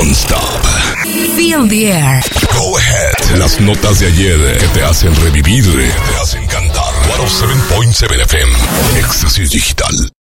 non-stop. Feel the air. Go ahead. Las notas de ayer que te hacen revivir, te hacen cantar. 107.7 FM. Éxtasis Digital.